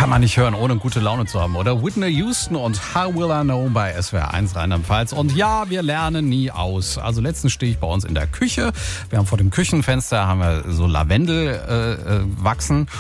kann man nicht hören, ohne gute Laune zu haben, oder? Whitney Houston und How Will I Know bei SWR 1 Rheinland-Pfalz. Und ja, wir lernen nie aus. Also letztens stehe ich bei uns in der Küche. Wir haben vor dem Küchenfenster haben wir so Lavendel wachsen.